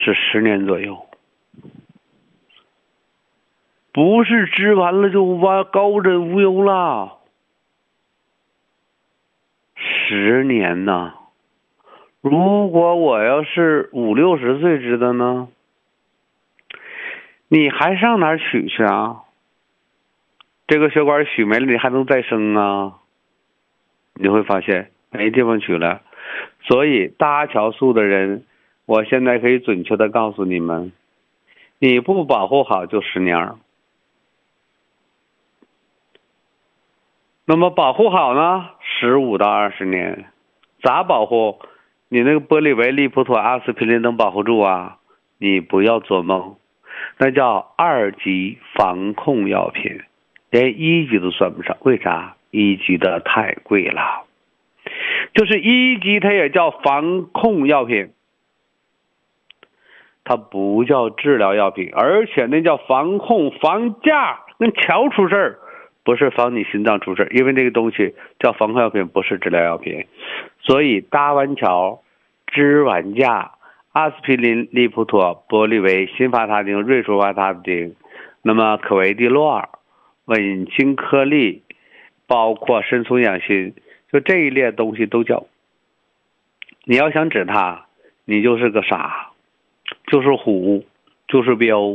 是10年左右，不是治完了就高枕无忧了。10年呢？如果我要是50、60岁治的呢？你还上哪儿取去啊？这个血管取没了，你还能再生啊？你会发现没地方取了。所以搭桥素的人，我现在可以准确的告诉你们，你不保护好就10年。那么保护好呢？15到20年。咋保护？你那个玻利维、利普妥、阿司匹林能保护住啊？你不要做梦，那叫2级防控药品，连1级都算不上。为啥？1级的太贵了。就是1级它也叫防控药品，它不叫治疗药品，而且那叫防控，防架，跟桥出事儿，不是防你心脏出事儿，因为这个东西叫防控药品，不是治疗药品。所以搭完桥、支完架，阿司匹林、利普妥、玻利维、辛伐他汀、瑞舒伐他汀，那么可维地洛尔、稳清颗粒，包括参松氧锌，就这一列东西都叫。你要想治它，你就是个傻，就是虎，就是彪。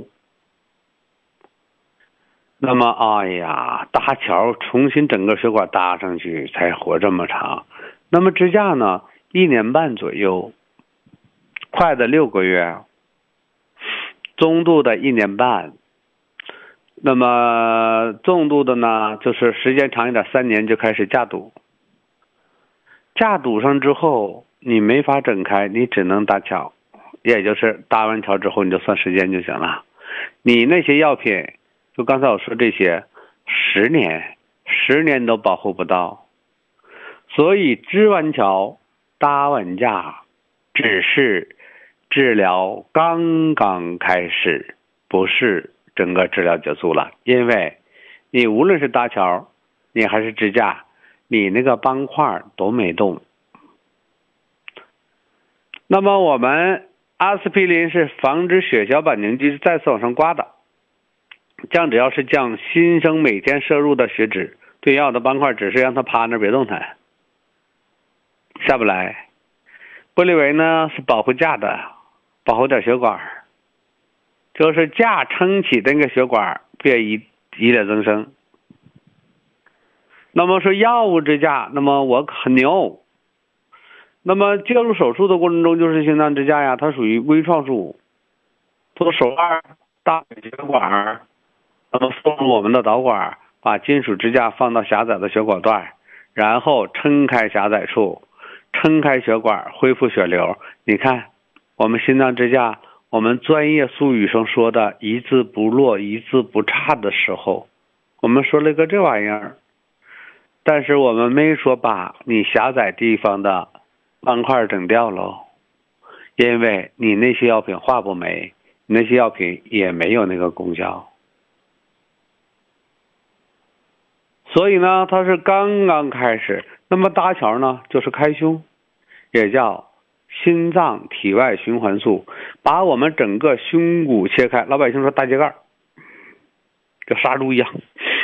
那么哎呀，搭桥重新整个血管搭上去才活这么长。那么支架呢，1年半左右，快的6个月，中度的1年半，那么重度的呢，就是时间长一点，3年就开始架堵。架堵上之后，你没法整开，你只能搭桥，也就是搭完桥之后，你就算时间就行了。你那些药品，就刚才我说这些，10年都保护不到。所以支完桥、搭完架，只是治疗刚刚开始，不是整个治疗结束了。因为你无论是搭桥，你还是支架，你那个斑块都没动。那么我们阿司匹林是防止血小板凝集再次往上刮的，降只要是降新生每天摄入的血脂，对药的斑块只是让它趴那别动弹，下不来。玻利维呢是保护架的，保护点血管，就是架撑起那个血管，别以列增生。那么说药物支架，那么我很牛。那么介入手术的过程中就是心脏支架呀，它属于微创术，做手腕、大血管，那么送入我们的导管，把金属支架放到狭窄的血管段，然后撑开狭窄处，撑开血管，恢复血流。你看我们心脏支架，我们专业术语上说的一字不落一字不差的时候，我们说了个这玩意儿，但是我们没说把你狭窄地方的斑块整掉喽，因为你那些药品化不没，那些药品也没有那个功效。所以呢，它是刚刚开始。那么搭桥呢，就是开胸，也叫心脏体外循环术，把我们整个胸骨切开。老百姓说大秸秆，跟杀猪一样，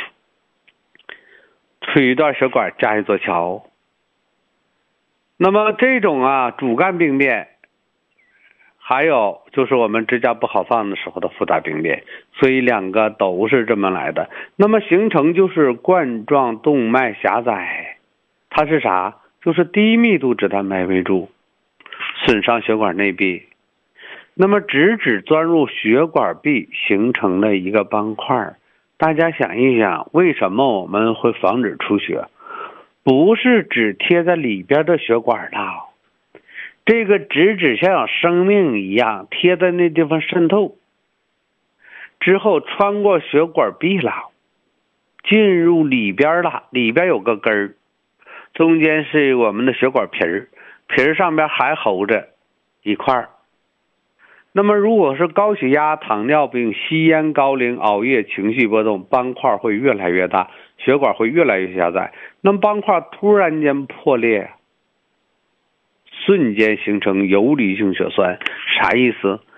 取一段血管加一座桥。那么这种主干病变，还有就是我们支架不好放的时候的复杂病变，所以2个都是这么来的。那么形成就是冠状动脉狭窄，它是啥？就是低密度脂蛋白为主，损伤血管内壁。那么直指钻入血管壁，形成了一个斑块。大家想一想，为什么我们会防止出血？不是只贴在里边的血管的，这个直指像有生命一样贴在那地方渗透，之后穿过血管壁了，进入里边了，里边有个根儿，中间是我们的血管皮儿，皮儿上边还厚着一块。那么如果是高血压、糖尿病、吸烟、高龄、熬夜、情绪波动，斑块会越来越大，血管会越来越狭窄。那么斑块突然间破裂，瞬间形成游离性血栓，啥意思？